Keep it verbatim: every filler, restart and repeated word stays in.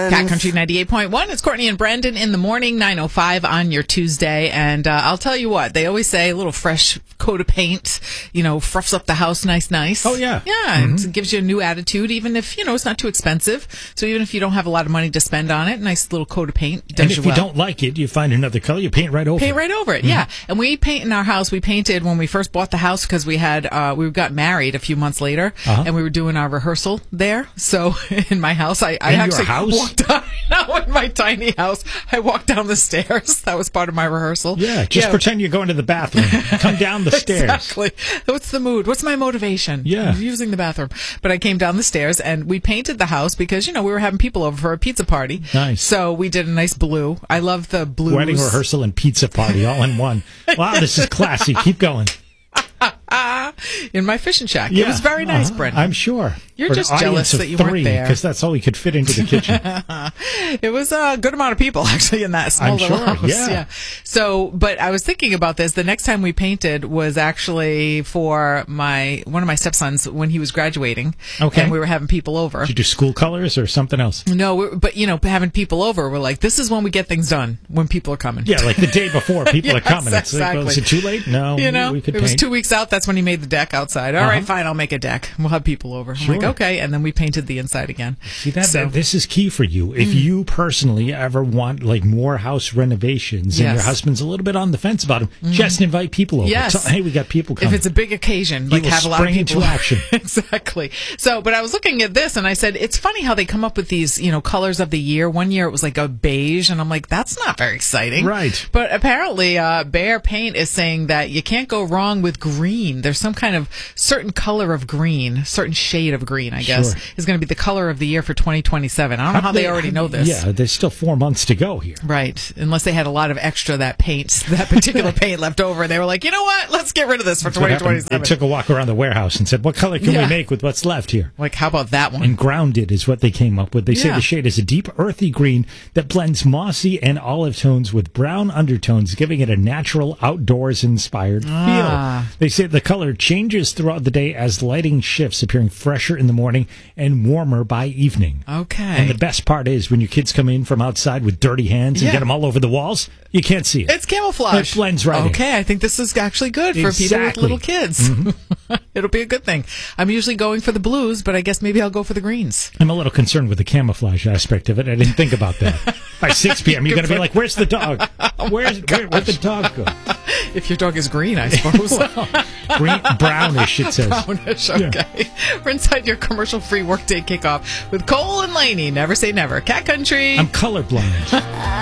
Cat Country ninety-eight point one. It's Courtney and Brendan in the morning, nine oh five on your Tuesday. And uh, I'll tell you what, they always say a little fresh coat of paint, you know, fluffs up the house nice, nice. Oh, yeah. Yeah, Mm-hmm. it gives you a new attitude, even if, you know, it's not too expensive. So even if you don't have a lot of money to spend on it, nice little coat of paint does And if you you well. don't like it, you find another color, you paint right over Paint it. right over it, Mm-hmm. yeah. And we paint in our house. We painted when we first bought the house because we had uh, we got married a few months later, Uh-huh. and we were doing our rehearsal there. So in my house, I, I In your actually house? walked down, no, in my tiny house. I walked down the stairs. That was part of my rehearsal. Yeah, just pretend you're going to the bathroom. Come down the stairs. Exactly. What's the mood? What's my motivation? Yeah. I'm using the bathroom. But I came down the stairs and we painted the house because, you know, we were having people over for a pizza party. Nice. So we did a nice blue. I love the blues. Wedding rehearsal and pizza party all in one. Wow, this is classy. Keep going. In my fishing shack. Yeah. It was very nice, Uh-huh. Brendan. I'm sure. You're For an just jealous audience of that you three, weren't there. because that's all we could fit into the kitchen. It was a good amount of people actually in that small I'm little sure, house. yeah. So, but I was thinking about this. The next time we painted was actually for my one of my stepsons when he was graduating. Okay. And we were having people over. Did you do school colors or something else? No, we're, but you know, having people over, we're like, this is when we get things done when people are coming. Yeah, like the day before, people Yes, are coming. It's like, well, exactly. is it too late? No, You know, we could it was paint. two weeks out. That's when he made the deck outside. All Uh-huh. right, fine, I'll make a deck. We'll have people over. I'm Sure. like, okay, and then we painted the inside again. See, that, So- that- this is key for you. If you personally ever want like more house renovations and Yes. your husband's a little bit on the fence about them, just invite people over. Yes. Tell, hey, we got people coming. If it's a big occasion, He like will have a lot of spring people into action. Exactly. So, but I was looking at this and I said, it's funny how they come up with these, you know, colors of the year. One year it was like a beige, and I'm like, that's not very exciting. Right. But apparently, uh, Behr Paint is saying that you can't go wrong with green. There's some kind of certain color of green, certain shade of green, I guess, Sure. is going to be the color of the year for twenty twenty-seven. I don't know how they, already know this. Yeah, there's still four months to go here. Right. Unless they had a lot of extra that paint, that particular paint left over. And they were like, you know what? Let's get rid of this for That's what twenty happened. twenty-seven. They took a walk around the warehouse and said, what color can Yeah. we make with what's left here? Like, how about that one? And grounded is what they came up with. They say Yeah. the shade is a deep, earthy green that blends mossy and olive tones with brown undertones, giving it a natural, outdoors-inspired Ah. feel. They say the color changes throughout the day as lighting shifts, appearing fresher in the morning and warmer by evening. Okay. And the best part is when your kids come in from outside with dirty hands and Yeah. get them all over the walls, you can't see it. It's camouflage. It blends right in. Okay, I think this is actually good for people with Exactly. little kids. It'll be a good thing. I'm usually going for the blues, but I guess maybe I'll go for the greens. I'm a little concerned with the camouflage aspect of it. I didn't think about that. By six p.m., you're going to be like, where's the dog? Where's, where, where'd the dog go? If your dog is green, I suppose. Green, brownish, it says. Brownish, okay. We're inside your commercial-free workday kickoff with Cole and Laney. Never say never. Cat Country. I'm colorblind.